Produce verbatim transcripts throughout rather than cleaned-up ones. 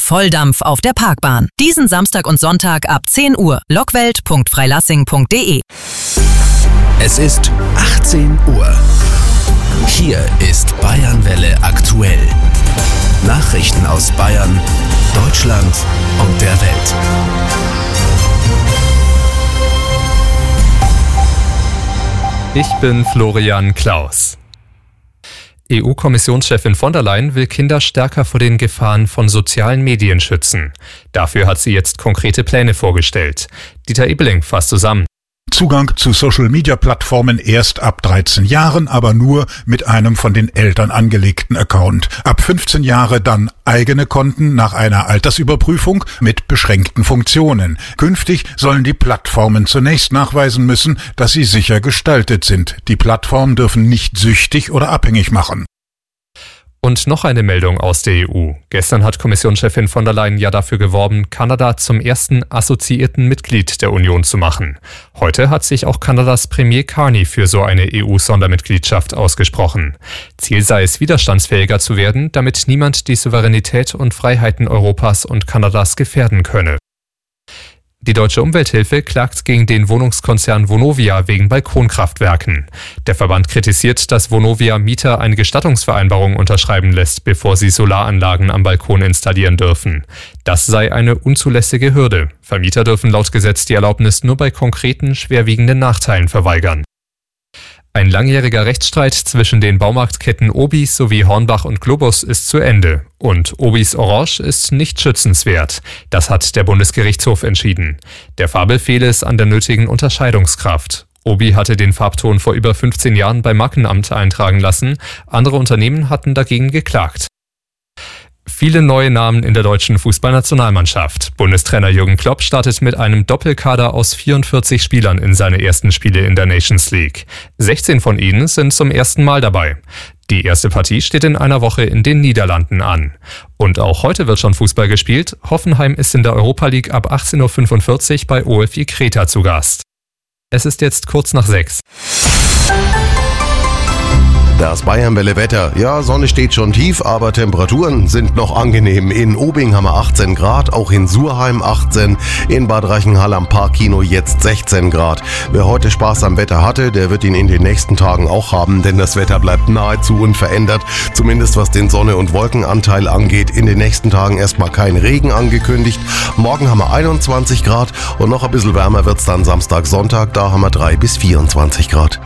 Volldampf auf der Parkbahn. Diesen Samstag und Sonntag ab zehn Uhr. lockwelt punkt freilassing punkt de. Es ist achtzehn Uhr. Hier ist Bayernwelle aktuell. Nachrichten aus Bayern, Deutschland und der Welt. Ich bin Florian Klaus. E U-Kommissionschefin von der Leyen will Kinder stärker vor den Gefahren von sozialen Medien schützen. Dafür hat sie jetzt konkrete Pläne vorgestellt. Dieter Ebeling fasst zusammen. Zugang zu Social-Media-Plattformen erst ab dreizehn Jahren, aber nur mit einem von den Eltern angelegten Account. Ab fünfzehn Jahre dann eigene Konten nach einer Altersüberprüfung mit beschränkten Funktionen. Künftig sollen die Plattformen zunächst nachweisen müssen, dass sie sicher gestaltet sind. Die Plattformen dürfen nicht süchtig oder abhängig machen. Und noch eine Meldung aus der E U. Gestern hat Kommissionschefin von der Leyen ja dafür geworben, Kanada zum ersten assoziierten Mitglied der Union zu machen. Heute hat sich auch Kanadas Premier Carney für so eine E U-Sondermitgliedschaft ausgesprochen. Ziel sei es, widerstandsfähiger zu werden, damit niemand die Souveränität und Freiheiten Europas und Kanadas gefährden könne. Die Deutsche Umwelthilfe klagt gegen den Wohnungskonzern Vonovia wegen Balkonkraftwerken. Der Verband kritisiert, dass Vonovia Mieter eine Gestattungsvereinbarung unterschreiben lässt, bevor sie Solaranlagen am Balkon installieren dürfen. Das sei eine unzulässige Hürde. Vermieter dürfen laut Gesetz die Erlaubnis nur bei konkreten, schwerwiegenden Nachteilen verweigern. Ein langjähriger Rechtsstreit zwischen den Baumarktketten Obis sowie Hornbach und Globus ist zu Ende. Und Obis Orange ist nicht schützenswert. Das hat der Bundesgerichtshof entschieden. Der Farbe fehle es an der nötigen Unterscheidungskraft. Obi hatte den Farbton vor über fünfzehn Jahren beim Markenamt eintragen lassen. Andere Unternehmen hatten dagegen geklagt. Viele neue Namen in der deutschen Fußballnationalmannschaft. Bundestrainer Jürgen Klopp startet mit einem Doppelkader aus vierundvierzig Spielern in seine ersten Spiele in der Nations League. sechzehn von ihnen sind zum ersten Mal dabei. Die erste Partie steht in einer Woche in den Niederlanden an. Und auch heute wird schon Fußball gespielt. Hoffenheim ist in der Europa League ab achtzehn Uhr fünfundvierzig bei O F I Kreta zu Gast. Es ist jetzt kurz nach sechs. Das Bayernwelle-Wetter. Ja, Sonne steht schon tief, aber Temperaturen sind noch angenehm. In Obing haben wir achtzehn Grad, auch in Surheim achtzehn, in Bad Reichenhall am Parkkino jetzt sechzehn Grad. Wer heute Spaß am Wetter hatte, der wird ihn in den nächsten Tagen auch haben, denn das Wetter bleibt nahezu unverändert, zumindest was den Sonne- und Wolkenanteil angeht. In den nächsten Tagen erstmal kein Regen angekündigt. Morgen haben wir einundzwanzig Grad und noch ein bisschen wärmer wird's dann Samstag, Sonntag, da haben wir drei bis vierundzwanzig Grad.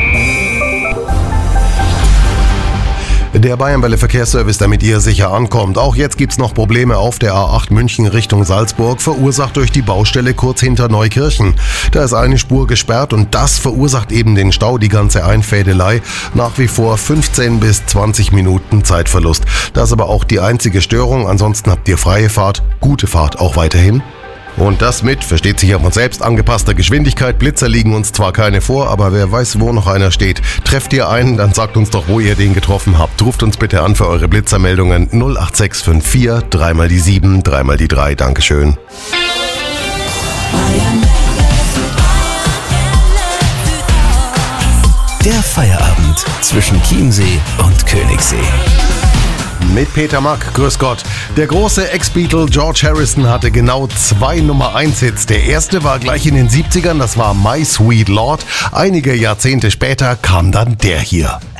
Der Bayernwelle Verkehrsservice, damit ihr sicher ankommt. Auch jetzt gibt's noch Probleme auf der A acht München Richtung Salzburg, verursacht durch die Baustelle kurz hinter Neukirchen. Da ist eine Spur gesperrt und das verursacht eben den Stau, die ganze Einfädelei. Nach wie vor fünfzehn bis zwanzig Minuten Zeitverlust. Das ist aber auch die einzige Störung. Ansonsten habt ihr freie Fahrt, gute Fahrt auch weiterhin. Und das mit, versteht sich, auf uns selbst angepasster Geschwindigkeit. Blitzer liegen uns zwar keine vor, aber wer weiß, wo noch einer steht. Trefft ihr einen, dann sagt uns doch, wo ihr den getroffen habt. Ruft uns bitte an für eure Blitzermeldungen null acht sechs fünf vier, dreimal die sieben, dreimal die drei. Dankeschön. Der Feierabend zwischen Chiemsee und Königssee. Mit Peter Mack, grüß Gott. Der große Ex-Beatle George Harrison hatte genau zwei Nummer eins Hits. Der erste war gleich in den siebzigern, das war My Sweet Lord. Einige Jahrzehnte später kam dann der hier.